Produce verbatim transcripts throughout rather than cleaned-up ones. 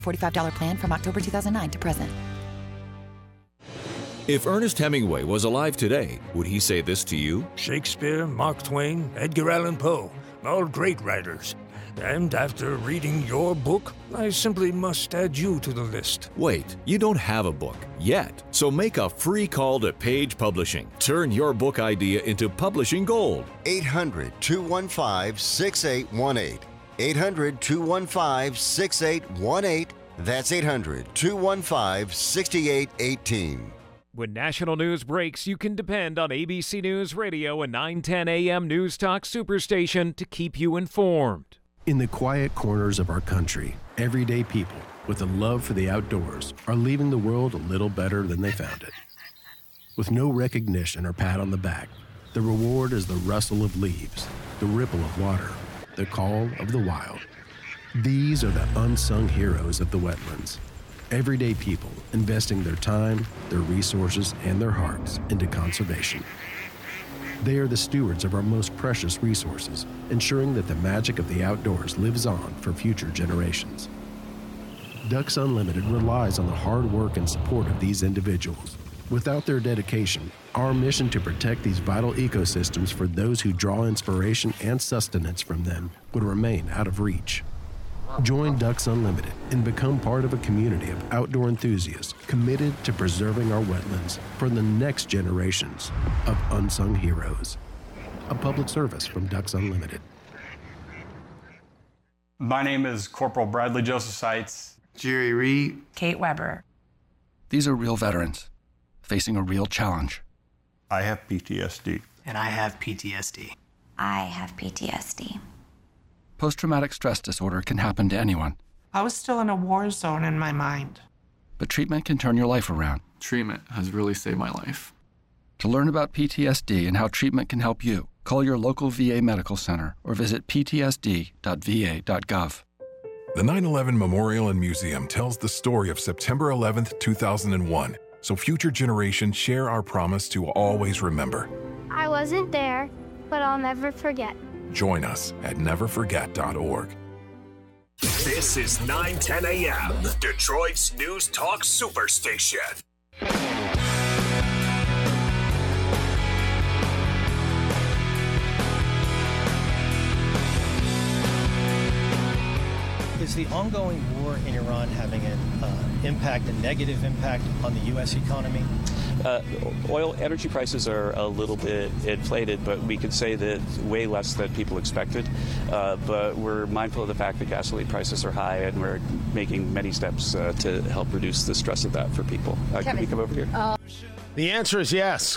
forty-five dollars plan from October two thousand nine to present. If Ernest Hemingway was alive today, would he say this to you? Shakespeare, Mark Twain, Edgar Allan Poe, all great writers. And after reading your book, I simply must add you to the list. Wait, you don't have a book yet. So make a free call to Page Publishing. Turn your book idea into publishing gold. eight hundred, two one five, six eight one eight. eight hundred, two one five, six eight one eight. That's eight hundred, two one five, six eight one eight. When national news breaks, you can depend on A B C News Radio and nine ten A M News Talk Superstation to keep you informed. In the quiet corners of our country, everyday people with a love for the outdoors are leaving the world a little better than they found it. With no recognition or pat on the back, the reward is the rustle of leaves, the ripple of water, the call of the wild. These are the unsung heroes of the wetlands. Everyday people investing their time, their resources, and their hearts into conservation. They are the stewards of our most precious resources, ensuring that the magic of the outdoors lives on for future generations. Ducks Unlimited relies on the hard work and support of these individuals. Without their dedication, our mission to protect these vital ecosystems for those who draw inspiration and sustenance from them would remain out of reach. Join Ducks Unlimited and become part of a community of outdoor enthusiasts committed to preserving our wetlands for the next generations of unsung heroes. A public service from Ducks Unlimited. My name is Corporal Bradley Joseph Seitz. Jerry Reed. Kate Weber. These are real veterans facing a real challenge. I have P T S D. And I have P T S D. I have P T S D. Post-traumatic stress disorder can happen to anyone. I was still in a war zone in my mind. But treatment can turn your life around. Treatment has really saved my life. To learn about P T S D and how treatment can help you, call your local V A medical center or visit p t s d dot v a dot gov. The nine eleven Memorial and Museum tells the story of September eleventh, two thousand one, so future generations share our promise to always remember. I wasn't there, but I'll never forget. Join us at never forget dot org. This is nine ten A M, Detroit's News Talk Superstation. Is the ongoing war in Iran having an uh, impact, a negative impact on the U S economy? Uh, oil energy prices are a little bit inflated, but we could say that way less than people expected. Uh, but we're mindful of the fact that gasoline prices are high, and we're making many steps uh, to help reduce the stress of that for people. Uh, can we come over here? Uh- the answer is yes.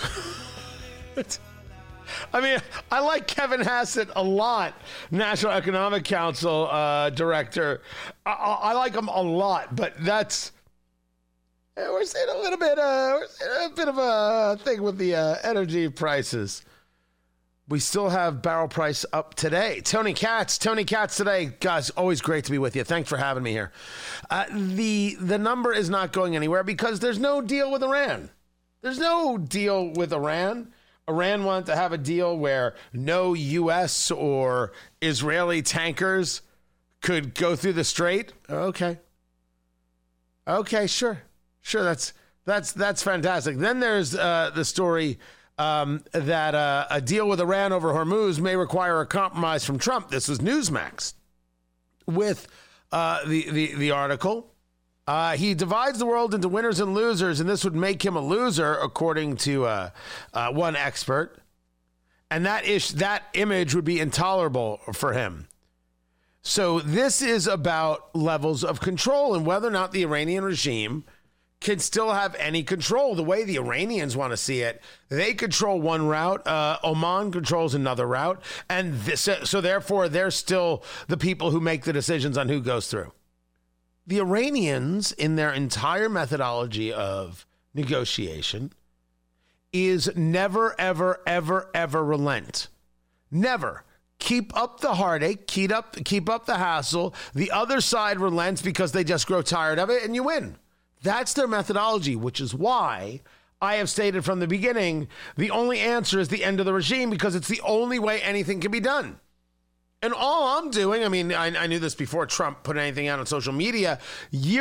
I mean, I like Kevin Hassett a lot, National Economic Council uh, director. I, I like him a lot, but that's we're seeing a little bit, uh, we're seeing a bit of a thing with the uh, energy prices. We still have barrel price up today. Tony Katz, Tony Katz today, guys. Always great to be with you. Thanks for having me here. Uh, the the number is not going anywhere because there's no deal with Iran. There's no deal with Iran. Iran wanted to have a deal where no U S or Israeli tankers could go through the strait. Okay. Okay, sure. Sure, that's that's that's fantastic. Then there's uh, the story um, that uh, a deal with Iran over Hormuz may require a compromise from Trump. This was Newsmax with uh, the, the, the article. Uh, he divides the world into winners and losers, and this would make him a loser, according to uh, uh, one expert. And that ish, that image would be intolerable for him. So this is about levels of control and whether or not the Iranian regime can still have any control. The way the Iranians want to see it, they control one route, uh, Oman controls another route, and this, so therefore they're still the people who make the decisions on who goes through. The Iranians, in their entire methodology of negotiation, is never, ever, ever, ever relent. Never. Keep up the heartache, keep up, keep up the hassle. The other side relents because they just grow tired of it, and you win. That's their methodology, which is why I have stated from the beginning, the only answer is the end of the regime, because it's the only way anything can be done. And all I'm doing, I mean, I, I knew this before Trump put anything out on social media, years